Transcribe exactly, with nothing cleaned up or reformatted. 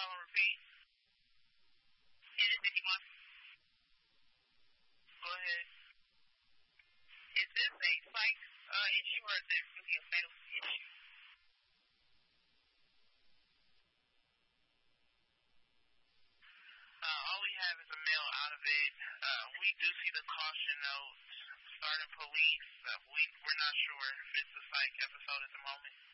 call and repeat. Is it fifty-one? Go ahead. Is this a psych uh, issue or is it really a medical issue? Uh, all we have is a mail out of it. Uh, we do see the caution note starting police. Uh, we, we're not sure if it's a psych episode at the moment.